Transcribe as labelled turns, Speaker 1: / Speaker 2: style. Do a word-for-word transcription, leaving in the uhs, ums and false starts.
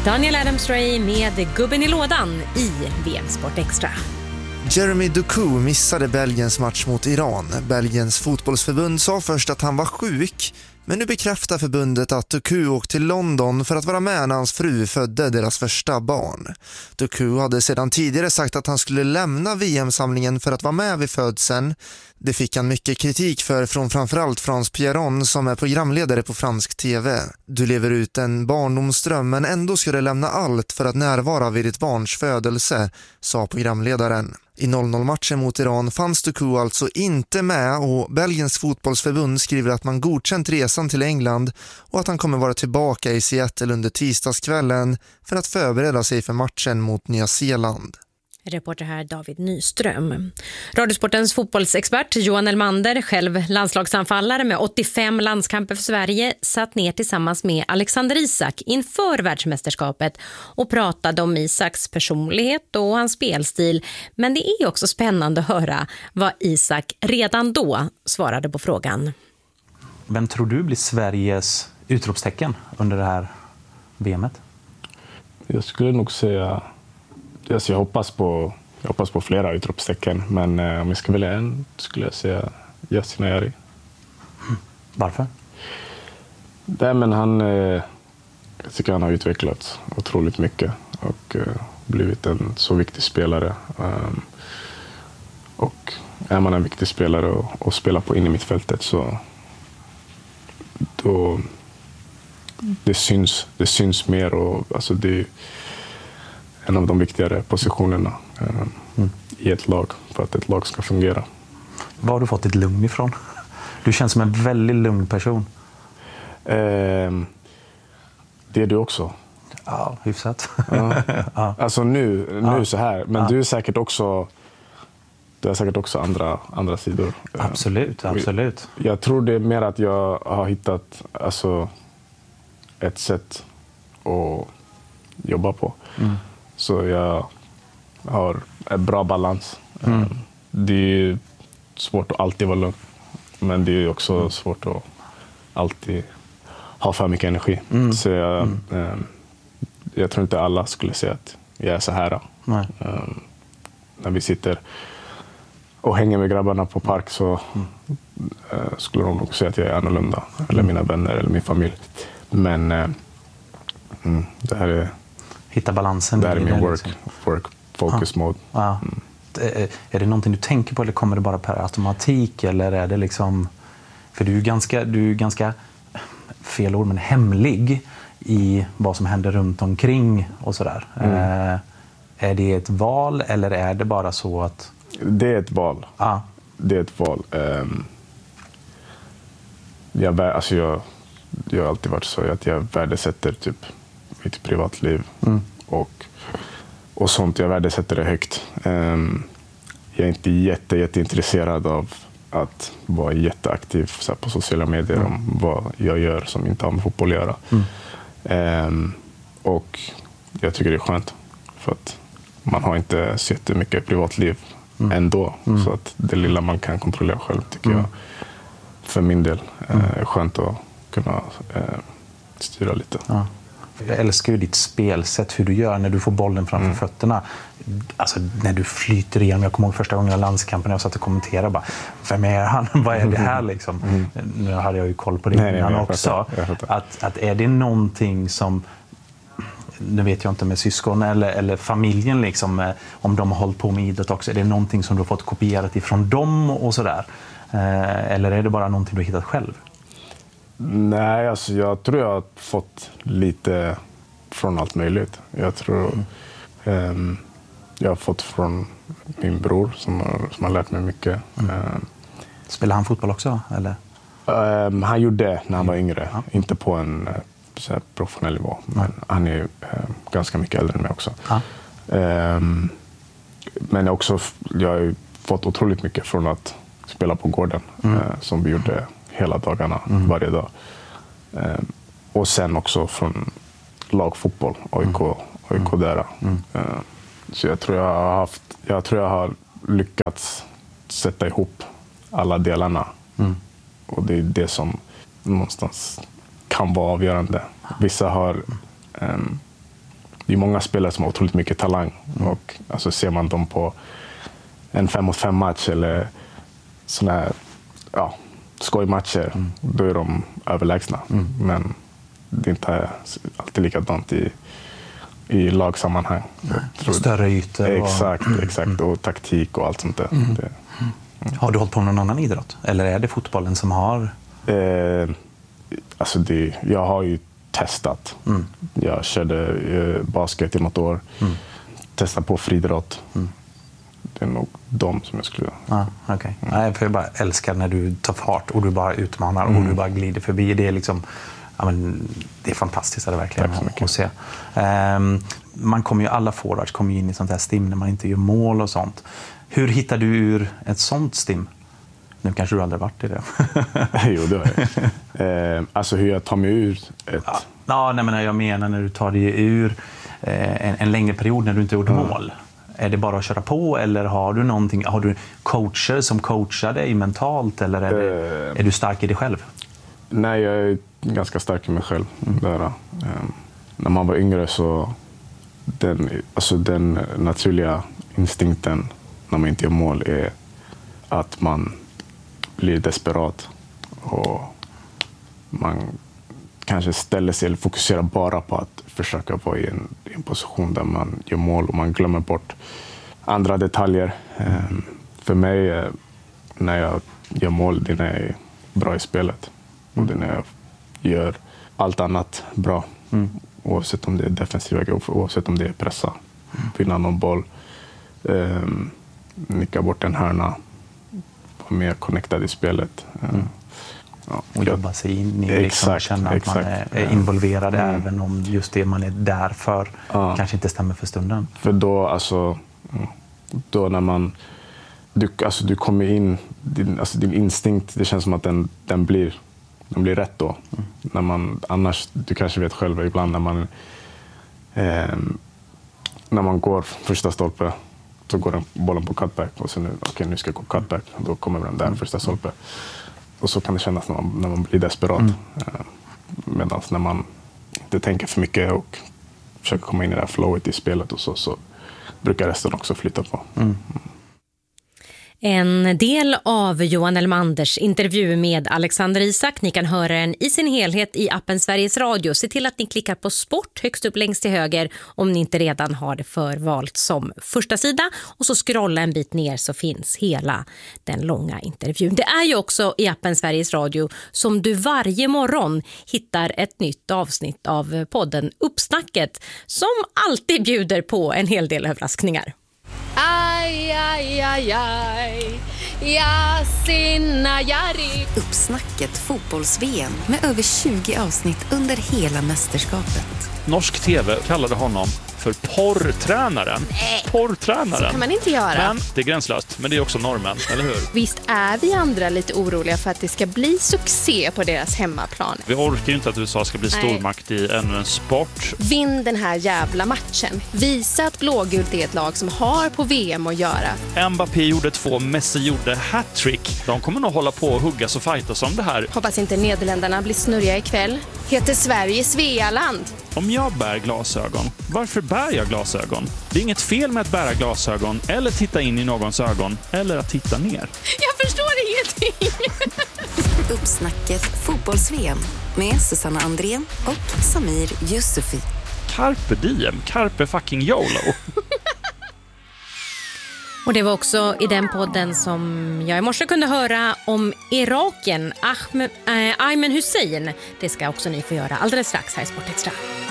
Speaker 1: Daniel Adams-Ray med gubben i lådan i V M Sport Extra.
Speaker 2: Jeremy Doku missade Belgiens match mot Iran. Belgiens fotbollsförbund sa först att han var sjuk, men nu bekräftar förbundet att Doku åkte till London för att vara med när hans fru födde deras första barn. Doku hade sedan tidigare sagt att han skulle lämna V M-samlingen för att vara med vid födseln. Det fick han mycket kritik för från framförallt Frans Pierron som är programledare på fransk tv. Du lever ut en barndomsdröm men ändå ska du lämna allt för att närvara vid ditt barns födelse, sa programledaren. I noll noll-matchen mot Iran fanns Doku alltså inte med och Belgiens fotbollsförbund skriver att man godkänt resan till England och att han kommer vara tillbaka i Seattle under tisdagskvällen för att förbereda sig för matchen mot Nya Zeeland.
Speaker 1: Reporter här David Nyström. Radiosportens fotbollsexpert Johan Elmander, själv landslagsanfallare med åttiofem landskamper för Sverige, satt ner tillsammans med Alexander Isak inför världsmästerskapet och pratade om Isaks personlighet och hans spelstil. Men det är också spännande att höra vad Isak redan då svarade på frågan.
Speaker 3: Vem tror du blir Sveriges utropstecken under det här V M-et?
Speaker 4: Jag skulle nog säga... Alltså jag, hoppas på, jag hoppas på flera utropstecken, men eh, om jag ska välja en skulle jag säga Yasin Ayari.
Speaker 3: Mm. Varför?
Speaker 4: Nej, men han, eh, jag tycker han har utvecklats otroligt mycket och eh, blivit en så viktig spelare. Um, och är man en viktig spelare och, och spelar på in i mittfältet så då det syns, det syns mer och alltså det en av de viktigare positionerna eh, mm. i ett lag för att ett lag ska fungera.
Speaker 3: Var har du fått ditt lugn ifrån? Du känns som en väldigt lugn person.
Speaker 4: Eh, det är du också.
Speaker 3: Ja, hyfsat.
Speaker 4: Ja.
Speaker 3: Ja.
Speaker 4: Alltså nu, nu
Speaker 3: ja.
Speaker 4: så här. Men ja. du är säkert också du har säkert också andra, andra sidor.
Speaker 3: Absolut, absolut.
Speaker 4: Jag, jag tror det är mer att jag har hittat alltså, ett sätt att jobba på. Mm. Så jag har en bra balans. Mm. Det är svårt att alltid vara lugn. Men det är också mm. svårt att alltid ha för mycket energi. Mm. Så jag, mm. eh, jag tror inte alla skulle säga att jag är så här.
Speaker 3: Nej.
Speaker 4: Eh, när vi sitter och hänger med grabbarna på park så mm. eh, skulle de nog säga att jag är annorlunda. Mm. Eller mina vänner eller min familj. Men eh, mm, det här är
Speaker 3: hitta balansen.
Speaker 4: Det här är min work,
Speaker 3: liksom.
Speaker 4: work focus
Speaker 3: ah.
Speaker 4: mode.
Speaker 3: Ah. Mm. Är det någonting du tänker på eller kommer det bara per automatik eller är det liksom, för du är ganska, du är ganska fel ord men hemlig i vad som händer runt omkring och sådär. Mm. Eh, är det ett val eller är det bara så att...
Speaker 4: Det är ett val.
Speaker 3: Ah.
Speaker 4: Det är ett val. Um, jag, alltså jag, jag har alltid varit så att jag värdesätter typ mitt privatliv mm. och, och sånt. Jag värdesätter det högt. Um, jag är inte jätte, jätteintresserad av att vara jätteaktiv så här, på sociala medier mm. om vad jag gör som inte har med fotboll att göra. Mm. Um, och jag tycker det är skönt för att man har inte så jättemycket privatliv mm. ändå. Mm. Så att det lilla man kan kontrollera själv tycker mm. jag för min del mm. är skönt att kunna eh, styra lite.
Speaker 3: Ja. Jag älskar ju ditt spelsätt, hur du gör när du får bollen framför mm. fötterna. Alltså när du flyter igenom. Jag kommer ihåg första gången i landskampen när jag satt och kommenterade bara, vem är han? Vad är det här liksom? Mm. Nu hade jag ju koll på det nej, innan nej, också. Att, att är det någonting som, nu vet jag inte med syskon eller, eller familjen liksom, om de har hållit på med idrott också, är det någonting som du har fått kopierat ifrån dem och sådär? Eller är det bara någonting du har hittat själv?
Speaker 4: Nej, alltså jag tror jag har fått lite från allt möjligt. Jag tror mm. um, jag har fått från min bror som har, som har lärt mig mycket. Mm. Um,
Speaker 3: Spelar han fotboll också? Eller?
Speaker 4: Um, han gjorde när han var yngre. Ja. Inte på en så här, professionell nivå. Men mm. han är uh, ganska mycket äldre än mig också. Ja. Um, men också, jag har fått otroligt mycket från att spela på gården. Mm. Uh, som vi gjorde hela dagarna, mm. varje dag. Eh, och sen också från lagfotboll, A I K, A I K Dära. Mm. Eh, så jag tror jag har haft, jag tror jag har lyckats sätta ihop alla delarna. Mm. Och det är det som någonstans kan vara avgörande. Vissa har eh, det är många spelare som har otroligt mycket talang. Mm. Och alltså, ser man dem på en fem mot fem match eller sådana här ja, skojmatcher, mm. då är de överlägsna. Mm. Men det är inte alltid likadant i, i lagsammanhang.
Speaker 3: Tror Större ytor. Och...
Speaker 4: Exakt, exakt. Och taktik och allt sånt där.
Speaker 3: Mm.
Speaker 4: Det,
Speaker 3: mm. Har du hållit på med någon annan idrott? Eller är det fotbollen som har...
Speaker 4: Eh, alltså det, jag har ju testat. Mm. Jag körde eh, basket i något år. Mm. Testade på friidrott. Mm. Det är nog de som jag skulle göra.
Speaker 3: Ah, okay. mm. Nej, för jag bara älskar när du tar fart och du bara utmanar mm. och du bara glider förbi. Det är liksom, ja, men, det är fantastiskt, är det verkligen att se. Um, man kommer ju, alla forwards kommer ju in i sånt här stim när man inte gör mål och sånt. Hur hittar du ur ett sånt stim? Nu kanske du aldrig varit i det.
Speaker 4: Jo, det har jag. Eh, alltså hur jag tar mig ur ett...
Speaker 3: Ja, ja nej, men jag menar när du tar dig ur eh, en, en längre period när du inte gjort mm. mål. Är det bara att köra på eller har du någonting, har du coacher som coachar dig mentalt eller är, det, eh, är du stark i dig själv?
Speaker 4: Nej, jag är ganska stark i mig själv. Mm. Där, eh, när man var yngre så den, alltså den naturliga instinkten när man inte gör mål är att man blir desperat och man kanske ställer sig eller fokuserar bara på att försöka vara i en, i en position där man gör mål och man glömmer bort andra detaljer. Mm. För mig, när jag gör mål, det är när jag är bra i spelet. Mm. Och det är när jag gör allt annat bra. Mm. Oavsett om det är defensiva grejer, oavsett om det är pressa, mm. vinna någon boll, um, nicka bort en hörna, vara mer connectad i spelet. Mm.
Speaker 3: Ja, och jobba sig in i liksom, känna att exakt. Man är, är involverad mm. även om just det man är där för ja. Kanske inte stämmer för stunden.
Speaker 4: För då, alltså, då när man du, alltså, du kommer in, din, alltså, din instinkt, det känns som att den, den, blir, den blir rätt då. Mm. När man, annars, du kanske vet själv ibland när man eh, när man går första stolpe så går den bollen på cutback och sen okej okay, nu ska jag gå cutback, då kommer den där mm. första stolpe. Och så kan det kännas när man, när man blir desperat. Mm. Medan när man inte tänker för mycket och försöker komma in i det här flowet i spelet och så, så brukar resten också flytta på. Mm.
Speaker 1: En del av Johan Elmanders intervju med Alexander Isak. Ni kan höra den i sin helhet i appen Sveriges Radio. Se till att ni klickar på sport högst upp längst till höger om ni inte redan har det förvalt som första sida. Och så scrolla en bit ner så finns hela den långa intervjun. Det är ju också i appen Sveriges Radio som du varje morgon hittar ett nytt avsnitt av podden Uppsnacket som alltid bjuder på en hel del överraskningar.
Speaker 5: Aj, aj, aj, aj, ja, sinna, jari.
Speaker 6: Uppsnacket fotbolls-V M med över tjugo avsnitt under hela mästerskapet.
Speaker 7: Norsk tv kallade honom för porrtränaren.
Speaker 5: Nej,
Speaker 7: porrtränaren.
Speaker 5: Så kan man inte göra.
Speaker 7: Men det är gränslöst, men det är också normen, eller hur?
Speaker 5: Visst är vi andra lite oroliga för att det ska bli succé på deras hemmaplan.
Speaker 7: Vi orkar ju inte att U S A ska bli stormakt i ännu en sport.
Speaker 5: Vinn den här jävla matchen. Visa att blågult är ett lag som har på V M att göra.
Speaker 7: Mbappé gjorde två, Messi gjorde hattrick. De kommer nog hålla på och huggas och fightas om det här.
Speaker 5: Hoppas inte Nederländerna blir snurriga ikväll. Heter Sverige Svealand.
Speaker 7: Om jag bär glasögon, varför bär jag glasögon? Det är inget fel med att bära glasögon eller titta in i någons ögon eller att titta ner.
Speaker 5: Jag förstår ingenting.
Speaker 6: Uppsnacket fotbolls-V M med Susanna Andrén och Samir Yusufi.
Speaker 7: Carpe diem, carpe fucking YOLO.
Speaker 1: Och det var också i den podden som jag i morse kunde höra om Iraken, Ahmed, äh, Ayman Hussein. Det ska också ni få göra alldeles strax här i Sport Extra.